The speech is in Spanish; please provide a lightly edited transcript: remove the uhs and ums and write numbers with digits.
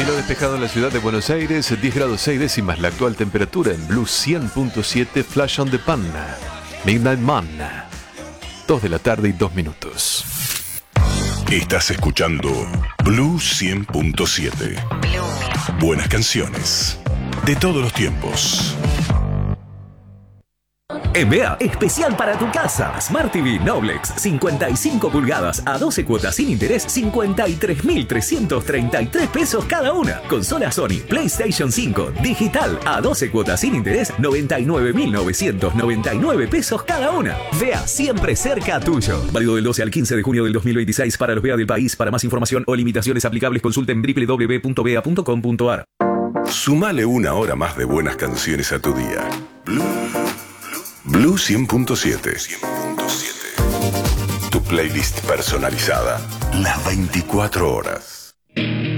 Cielo despejado en la ciudad de Buenos Aires, 10 grados 6 décimas la actual temperatura en Blue 100.7, Flash on the Pan, Midnight Man, 2 de la tarde y 2 minutos. Estás escuchando Blue 100.7. Buenas canciones de todos los tiempos. EMEA, especial para tu casa. Smart TV Noblex, 55 pulgadas a 12 cuotas sin interés, 53.333 pesos cada una. Consola Sony, PlayStation 5, digital, a 12 cuotas sin interés, 99.999 pesos cada una. VEA, siempre cerca tuyo. Válido del 12 al 15 de junio del 2026 para los VEA del país. Para más información o limitaciones aplicables, consulten www.vea.com.ar. Sumale una hora más de buenas canciones a tu día. Blue 100.7. Tu playlist personalizada las 24 horas.